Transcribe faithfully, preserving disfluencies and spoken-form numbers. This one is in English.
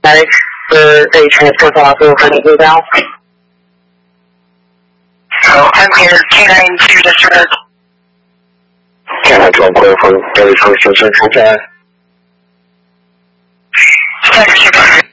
for a transport officer for the down. So I'm here, K nine two discharge. K nine twelve clear for thirty-first Central Drive. Thank you.